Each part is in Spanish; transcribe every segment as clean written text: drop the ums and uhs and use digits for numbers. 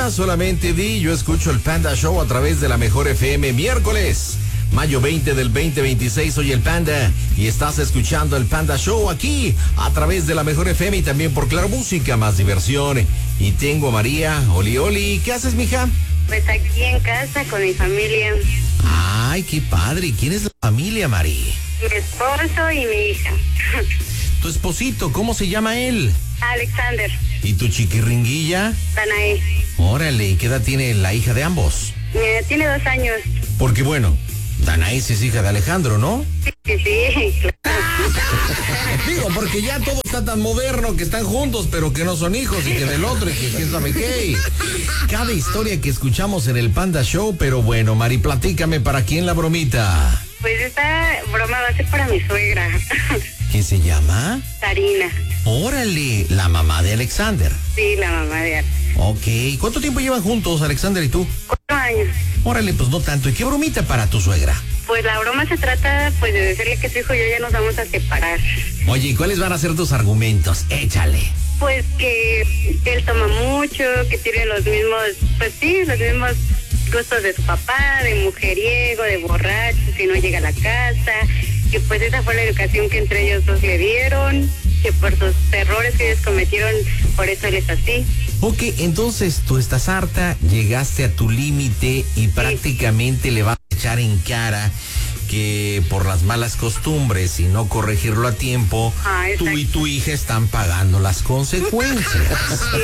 Solamente yo escucho el Panda Show a través de la Mejor FM. Miércoles, mayo 20 del 2026, soy el Panda y estás escuchando el Panda Show aquí a través de la Mejor FM y también por Claro Música, más diversión. Y tengo a María. Oli, ¿qué haces, mija? Pues aquí en casa con mi familia. Ay, qué padre. ¿Quién es la familia, Mari? Mi esposo y mi hija. Tu esposito, ¿cómo se llama él? Alexander. ¿Y tu chiquirringuilla? Danae. Órale, ¿y qué edad tiene la hija de ambos? Tiene 2 años. Porque bueno, Danae es hija de Alejandro, ¿no? Sí, claro. Digo, porque ya todo está tan moderno que están juntos, pero que no son hijos y que del otro y que quién sabe qué. Cada historia que escuchamos en el Panda Show, pero bueno, Mari, platícame, ¿para quién la bromita? Pues esta broma va a ser para mi suegra. ¿Quién se llama? Sarina. Órale, la mamá de Alexander. Sí, la mamá de Alex. Ok, ¿cuánto tiempo llevan juntos, Alexander y tú? 4 años. Órale, pues no tanto. ¿Y qué bromita para tu suegra? Pues la broma se trata pues de decirle que su hijo y yo ya nos vamos a separar. Oye, ¿y cuáles van a ser tus argumentos? Échale. Pues que él toma mucho, que tiene los mismos, pues sí, los mismos gustos de su papá, de mujeriego, de borracho, que no llega a la casa, que pues esa fue la educación que entre ellos dos le dieron, que por sus errores que ellos cometieron, por eso él es así. Ok, entonces tú estás harta, llegaste a tu límite y prácticamente le vas a echar en cara que por las malas costumbres y no corregirlo a tiempo, tú y tu hija están pagando las consecuencias.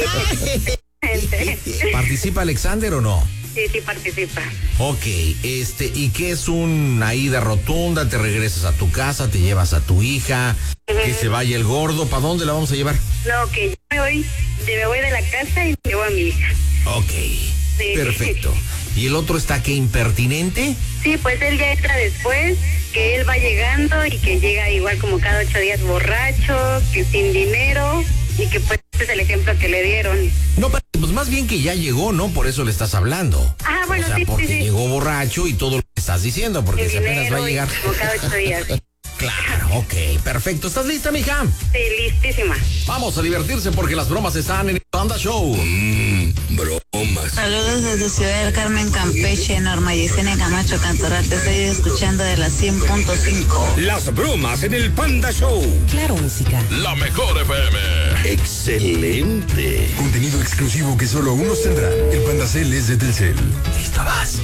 ¿Participa Alexander o no? Sí, participa. Ok, ¿y qué es una ida rotunda? ¿Te regresas a tu casa, te llevas a tu hija, que se vaya el gordo? ¿Para dónde la vamos a llevar? No, que yo me voy de la casa y llevo a mi hija. Ok, sí. Perfecto. ¿Y el otro está qué, impertinente? Sí, pues él ya entra después, que él va llegando y que llega igual como cada 8 días borracho, que sin dinero y que pues este es el ejemplo que le dieron. No, pues más bien que ya llegó, ¿no? Por eso le estás hablando. Ah, bueno, o sea, sí, porque sí. llegó borracho y todo lo que estás diciendo, porque si apenas va a llegar. Como cada 8 días. Claro, ok, perfecto. ¿Estás lista, mija? Sí, listísima. Vamos a divertirse porque las bromas están en el Panda Show. Bromas. Saludos desde Ciudad del Carmen, Campeche, Norma Yesenia Camacho Cantoral. Te estoy escuchando de la 100.5. Las bromas en el Panda Show. Claro Música. La Mejor FM. Excelente. Contenido exclusivo que solo unos tendrán. El Panda Cel es de Telcel. ¿Listo vas?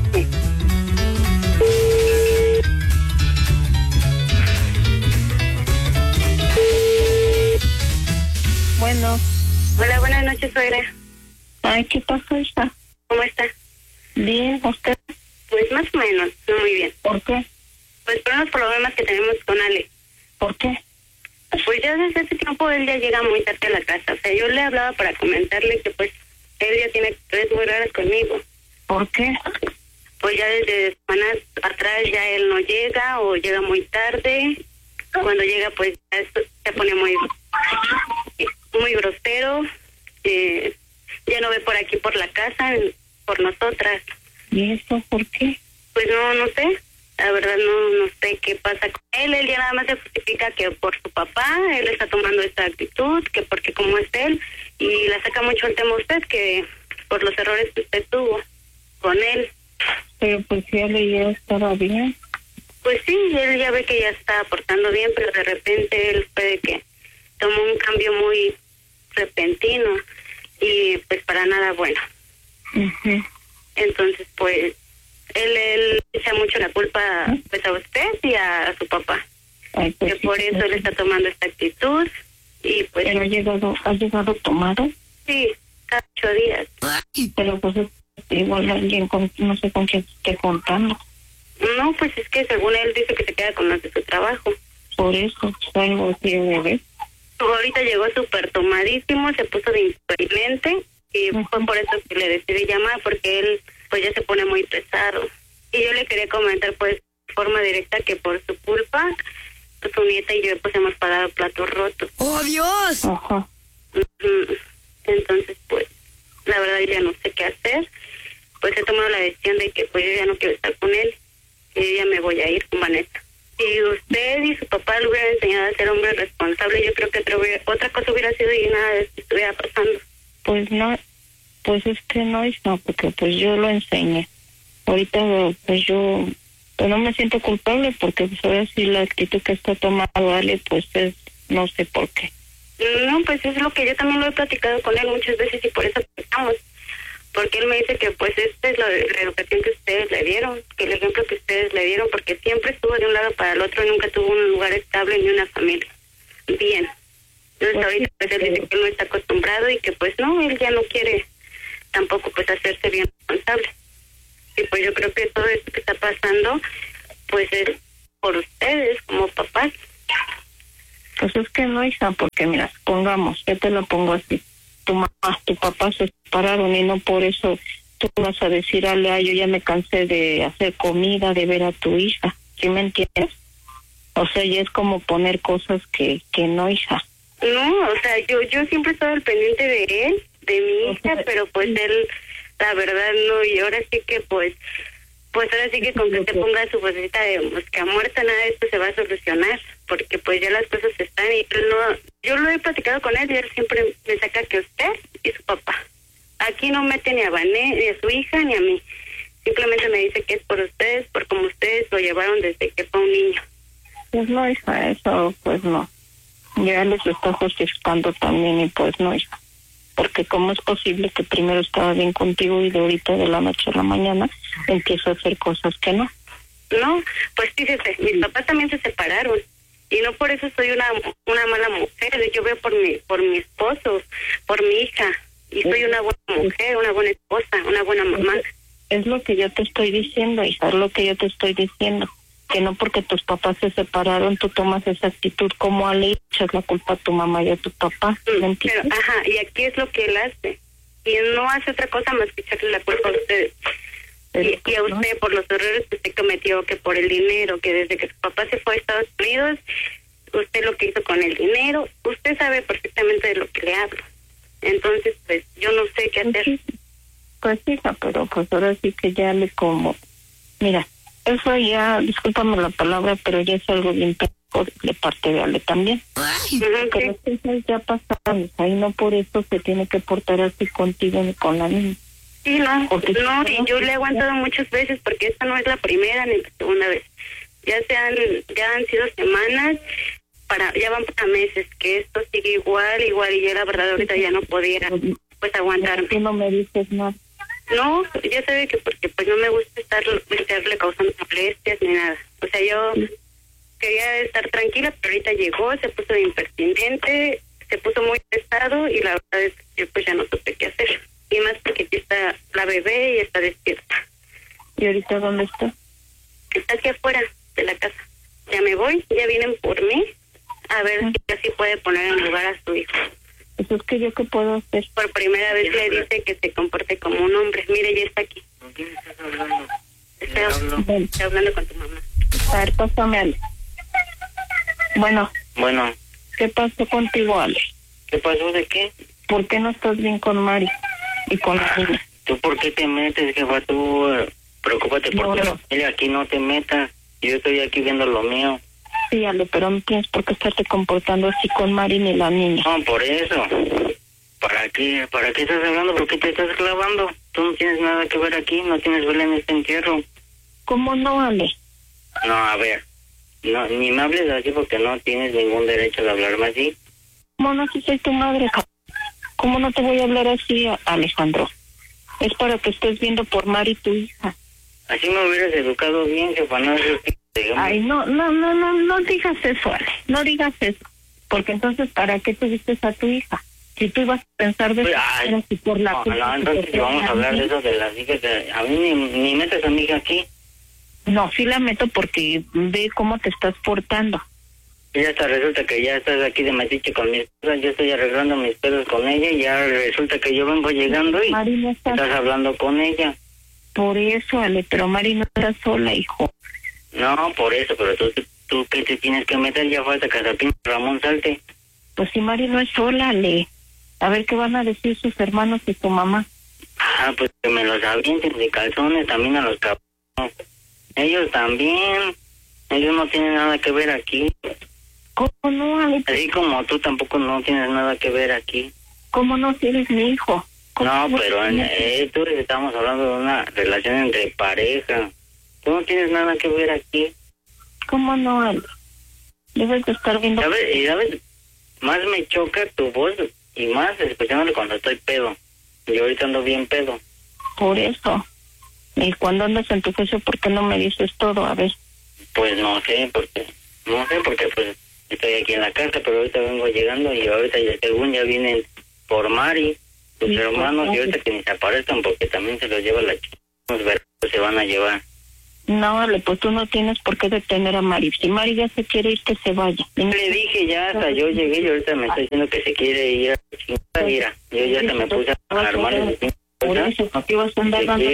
Bueno. Hola, buenas noches, suegra. Ay, ¿qué pasó, hija? ¿Cómo está? Bien, ¿usted? Pues más o menos, no muy bien. ¿Por qué? Pues por unos problemas que tenemos con Ale. ¿Por qué? Pues ya desde hace tiempo él ya llega muy tarde a la casa. O sea, yo le hablaba para comentarle que pues él ya tiene actitudes muy raras conmigo. ¿Por qué? Pues ya desde semanas atrás ya él no llega o llega muy tarde. Cuando llega pues ya se pone muy grosero. Ya no ve por aquí por la casa, por nosotras. ¿Y eso por qué? Pues no sé. La verdad no sé qué pasa con él. Él ya nada más se justifica que por su papá, él está tomando esta actitud, que porque como es él, y la saca mucho el tema a usted, que por los errores que usted tuvo con él. Pero pues si él ya estaba bien. Pues sí, él ya ve que ya está portando bien, pero de repente él puede que tomó un cambio muy repentino y pues para nada bueno. Uh-huh. Entonces pues él echa mucho la culpa pues a usted y a su papá. Ay, pues que por eso él está tomando esta actitud y pues... ¿Pero ha llegado tomado? Sí, cada 8 días. Pero pues igual alguien no sé con quién esté contando. No, pues es que según él dice que se queda con los de su trabajo. Por eso, algo así de ver. Ahorita llegó súper tomadísimo, se puso de impertinente y fue por eso que le decidí llamar, porque él pues ya se pone muy pesado. Y yo le quería comentar pues de forma directa que por su culpa su nieta y yo pues hemos pagado platos rotos. ¡Oh, Dios! Ajá. Entonces pues la verdad ya no sé qué hacer. Pues he tomado la decisión de que pues yo ya no quiero estar con él, que yo ya me voy a ir con Vanessa. Si usted y su papá le hubieran enseñado a ser hombre responsable, yo creo que otra cosa hubiera sido y nada de esto estuviera pasando. Pues no, Pues es que no, porque pues yo lo enseñé. Ahorita pues yo pues no me siento culpable porque pues ahora sí la actitud que está tomando Ale pues es no sé por qué. No, pues es lo que yo también lo he platicado con él muchas veces y por eso estamos. Porque él me dice que pues esta es la educación que ustedes le dieron, que el ejemplo que ustedes le dieron, porque siempre estuvo de un lado para el otro y nunca tuvo un lugar estable ni una familia. Bien. Entonces ahorita pues él dice que él no está acostumbrado y que pues no, él ya no quiere tampoco pues hacerse bien responsable. Y pues yo creo que todo esto que está pasando pues es por ustedes como papás. Pues es que no, hija, porque mira, pongamos, yo te lo pongo así. Tu mamá, tu papá se separaron y no por eso tú vas a decir, Ale, yo ya me cansé de hacer comida, de ver a tu hija. ¿Sí me entiendes? O sea, ya es como poner cosas que no, hija. No, o sea, yo siempre he estado al pendiente de él, de mi hija, pero pues él, la verdad no, y ahora sí que pues ahora sí que con que se ponga su vocecita de mosca muerta, nada de esto se va a solucionar, porque pues ya las cosas están y no, yo lo he platicado con él y él siempre me saca que usted y su papá. Aquí no mete ni a Vané, ni a su hija, ni a mí. Simplemente me dice que es por ustedes, por como ustedes lo llevaron desde que fue un niño. Pues no, hija, eso pues no. Ya les está justificando también y pues no, hija. Porque cómo es posible que primero estaba bien contigo y de ahorita de la noche a la mañana empieza a hacer cosas que no. No, pues fíjese, mis papás también se separaron y no por eso soy una mala mujer. Yo veo por mi esposo, por mi hija y soy una buena mujer, una buena esposa, una buena mamá. Es lo que yo te estoy diciendo, hija, es lo que yo te estoy diciendo. Que no porque tus papás se separaron, tú tomas esa actitud como a le echas la culpa a tu mamá y a tu papá. Pero, y aquí es lo que él hace. Y no hace otra cosa más que echarle la culpa a ustedes. Y a usted por los errores que usted cometió, que por el dinero, que desde que su papá se fue a Estados Unidos, usted lo que hizo con el dinero, usted sabe perfectamente de lo que le hablo. Entonces, pues, yo no sé qué hacer. Pues hija, pero pues ahora sí que ya le como... Mira, eso ya, discúlpame la palabra, pero ya es algo bien de parte de Ale también. Porque las cosas ya pasaron, ahí no por eso se tiene que portar así contigo ni con la niña. Sí, no, y yo le he aguantado muchas veces porque esta no es la primera ni la segunda vez. Ya han sido semanas, ya van para meses, que esto sigue igual, y yo la verdad ahorita ya no pudiera pues aguantarme. Tú no me dices nada. No, ya sabe que porque pues no me gusta estarle causando molestias ni nada. O sea, yo quería estar tranquila, pero ahorita llegó, se puso de impertinente, se puso muy pesado y la verdad es que yo pues ya no supe qué hacer. Y más porque aquí está la bebé y está despierta. ¿Y ahorita dónde está? Está aquí afuera de la casa. Ya me voy, ya vienen por mí a ver si así puede poner en lugar a su hijo. Eso es que yo qué puedo hacer. Por primera vez le dice que se comporte como un hombre. Mire, ya está aquí. ¿Con quién estás hablando? Estoy hablando con tu mamá. A ver, pásame, Ale. Bueno. ¿Qué pasó contigo, Ale? ¿Qué pasó de qué? ¿Por qué no estás bien con Mari y con la niña? ¿Tú por qué te metes, jefa? Tú preocúpate por tu familia, aquí no te metas. Yo estoy aquí viendo lo mío. Sí, Ale, pero no tienes por qué estarte comportando así con Mari ni la niña. No, por eso. ¿Para qué estás hablando? ¿Por qué te estás clavando? Tú no tienes nada que ver aquí, no tienes vela en este entierro. ¿Cómo no, Ale? No, a ver, no, ni me hables así porque no tienes ningún derecho de hablarme así. ¿Cómo no, si soy tu madre? ¿Cómo no te voy a hablar así, Alejandro? Es para que estés viendo por Mari, tu hija. Así me hubieras educado bien, jefa, no es Ay, no digas eso, Ale, no digas eso, porque entonces, ¿para qué tuviste a tu hija? Si tú ibas a pensar de eso, si por la culpa... No, entonces si vamos a hablar de eso de las hijas, a mí ni metes a mi hija aquí. No, sí la meto porque ve cómo te estás portando. Y hasta resulta que ya estás aquí de metiche con mi esposa, yo estoy arreglando mis pedos con ella y ya resulta que yo vengo llegando y Mari no estás hablando con ella. Por eso, Ale, pero Mari no está sola, hijo. No, por eso, pero tú que te tienes que meter, ya falta que el Ramón salte. Pues si Mari no es sola, Ale. A ver qué van a decir sus hermanos y tu mamá. Pues que me los avienten de calzones también a los cabrones. Ellos también. Ellos no tienen nada que ver aquí. ¿Cómo no, Ale? Así como tú tampoco no tienes nada que ver aquí. ¿Cómo no, si eres mi hijo? No, pero tú estamos hablando de una relación entre pareja. Tú no tienes nada que ver aquí. ¿Cómo no, Ale? Debes de estar viendo... ¿Sabes? Más me choca tu voz y más escuchándole cuando estoy pedo. Y ahorita ando bien pedo. Por eso. Y cuando andas en tu juicio, ¿por qué no me dices todo? A ver. Pues no sé, porque pues estoy aquí en la casa, pero ahorita vengo llegando y ahorita según ya vienen por Mari, tus hermanos, y ahorita que ni se aparezcan porque también se los lleva la chica. Los verdes se van a llevar. No, Ale, pues tú no tienes por qué detener a Mari. Si Mari ya se quiere ir, que se vaya. Le dije ya, hasta yo llegué y ahorita me está diciendo que se quiere ir a la chingada. Mira, yo ya se me puse a armar el... Por eso, ¿para qué vas a andar dando?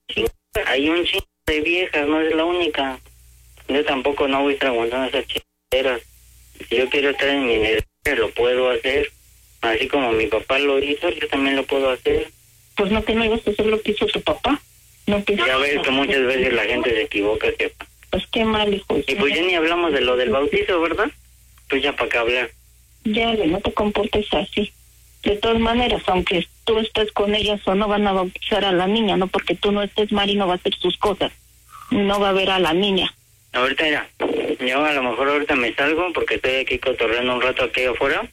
Hay un chingo de viejas, no es la única. Yo tampoco no voy a estar aguantando esas chingaderas. Si yo quiero estar en mi negocio, lo puedo hacer. Así como mi papá lo hizo, yo también lo puedo hacer. Pues no te me ibas a hacer lo que hizo tu papá. No te... Ya ves que muchas veces la gente se equivoca, jefa. Pues qué mal, hijo. Y pues ya ni hablamos de lo del bautizo, ¿verdad? Pues ya para qué hablar. Ya, no te comportes así. De todas maneras, aunque tú estés con ellas o no, van a bautizar a la niña, no porque tú no estés, Mari no va a hacer sus cosas. No va a ver a la niña. Ahorita ya, yo a lo mejor ahorita me salgo porque estoy aquí cotorreando un rato aquí afuera.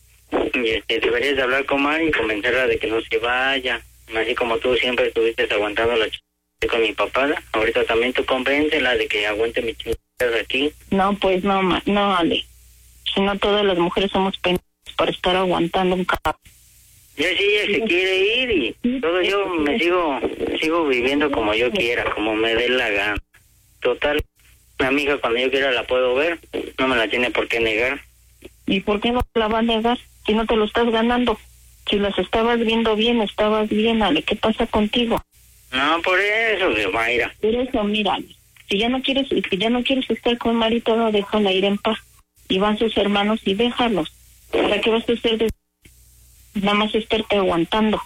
Y deberías de hablar con Mari y convencerla de que no se vaya. Así como tú siempre estuviste aguantando la chingada con mi papá. Ahorita también tú convéncela de que aguante mi chingada aquí. No, pues no, Ale. Si no, todas las mujeres somos pendientes para estar aguantando un cabrón. Ya si ella se quiere ir y todo, yo me sigo viviendo como yo quiera, como me dé la gana. Total, mi amiga cuando yo quiera la puedo ver, no me la tiene por qué negar. ¿Y por qué no la va a negar si no te lo estás ganando? Si las estabas viendo bien, estabas bien, Ale, ¿qué pasa contigo? No, por eso, Mayra. Por eso, mira, si ya no quieres estar con Marita, no, déjala ir en paz. Y van sus hermanos y déjalos. ¿Para qué vas a hacer de... Nada más estarte aguantando?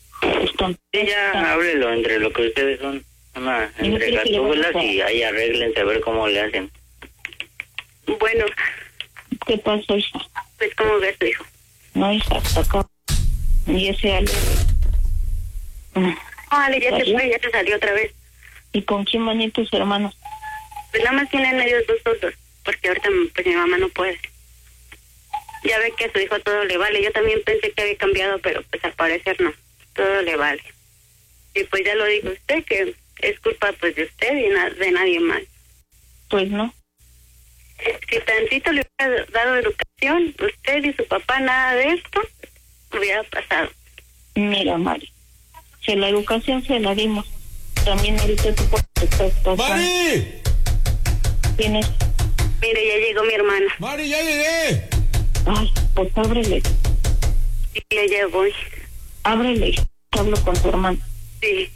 Ya háblelo entre lo que ustedes son, entre gatúbelas y ahí arréglense a ver cómo le hacen. Bueno. ¿Qué pasó, hija? Pues, ¿cómo ves tu hijo? No, hija, hasta acá. Y ese Ale... Ale, ya se fue, ya te salió otra vez. ¿Y con quién van a ir tus hermanos? Pues nada más tienen ellos dos, porque ahorita pues mi mamá no puede. Ya ve que a su hijo todo le vale. Yo también pensé que había cambiado, pero pues al parecer no. Todo le vale. Y pues ya lo dijo usted, que es culpa pues de usted y de nadie más. Pues no. Si tantito le hubiera dado educación, usted y su papá, nada de esto hubiera pasado. Mira, Mari, si la educación se la dimos, también ahorita tú puedes estar... ¡Mari! ¿Quién es? Mire, ya llegó mi hermana. ¡Mari, ya llegué! Ay, pues ábrele. Sí, ya voy. Ábrele, hablo con tu hermano. Sí.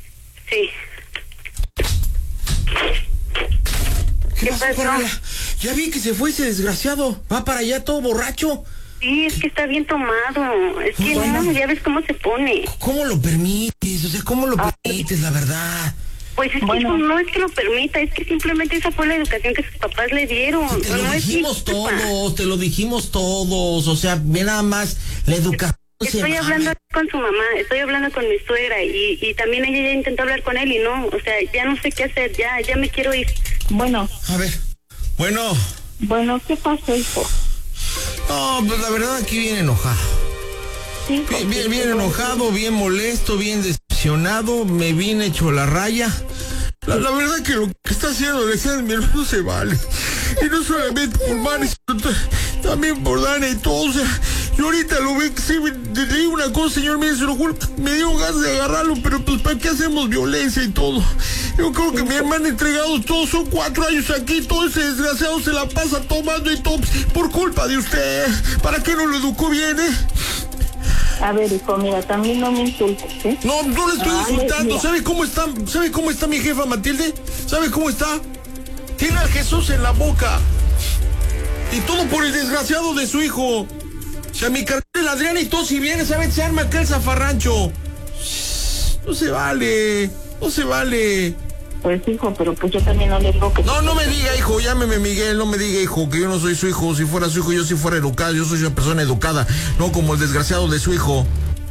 ¿Qué pasó? Ya vi que se fue ese desgraciado. Va para allá todo borracho. Sí, es que está bien tomado. Es que no, ya ves cómo se pone. ¿Cómo lo permites? O sea, ¿cómo lo permites, la verdad? Pues es que no es que lo permita, es que simplemente esa fue la educación que sus papás le dieron. Sí, te lo dijimos todos, o sea, ve nada más la educación. Estoy hablando con su mamá, estoy hablando con mi suegra y también ella ya intentó hablar con él y no, o sea, ya no sé qué hacer, ya me quiero ir. Bueno. A ver, Bueno, ¿qué pasó, hijo? No, pues la verdad aquí bien enojado. Sí, bien enojado, bien molesto, bien decepcionado, me vine hecho la raya. La verdad que lo que está haciendo Alexander, mi hermano, se vale. Y no solamente por Mari, sino también por Dana y todo. O sea, yo ahorita lo veo que sí, le digo una cosa, señor, mire, se lo juro, me dio ganas de agarrarlo, pero pues ¿para qué hacemos violencia y todo? Yo creo que mi hermano entregado, todos son 4 años aquí, todo ese desgraciado se la pasa tomando y todo, por culpa de usted. ¿Para qué no lo educó bien, A ver, hijo, mira, también no me insultes, ¿eh? No le estoy insultando. ¿Sabe cómo está mi jefa Matilde? ¿Sabe cómo está? Tiene a Jesús en la boca. Y todo por el desgraciado de su hijo. O sea, mi carnal el Adrián y todo, si viene, ¿sabe? Se arma acá el zafarrancho. No se vale. Pues, hijo, pero pues yo también no le digo que... No me diga, hijo, llámeme Miguel, no me diga, hijo, que yo no soy su hijo. Si fuera su hijo, yo sí fuera educado, yo soy una persona educada, no como el desgraciado de su hijo.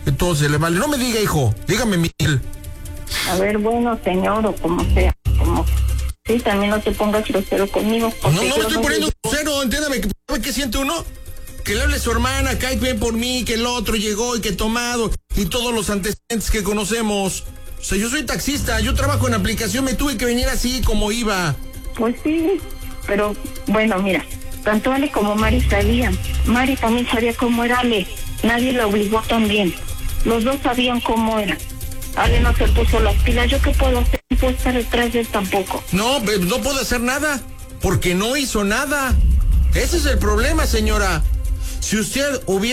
que todo se le vale. No me diga, hijo, dígame, Miguel. A ver, bueno, señor, o como sea, como... Sí, también no te pongas grosero conmigo. No me estoy poniendo grosero, entiéndame. ¿Qué siente uno? Que le hable a su hermana, cae bien por mí, que el otro llegó y que tomado, y todos los antecedentes que conocemos. O sea, yo soy taxista, yo trabajo en aplicación, me tuve que venir así como iba. Pues sí, pero bueno, mira, tanto Ale como Mari sabían. Mari también sabía cómo era Ale. Nadie la obligó también. Los dos sabían cómo era. Ale no se puso las pilas. ¿Yo qué puedo hacer? No puedo estar detrás de él tampoco. No puedo hacer nada, porque no hizo nada. Ese es el problema, señora. Si usted hubiera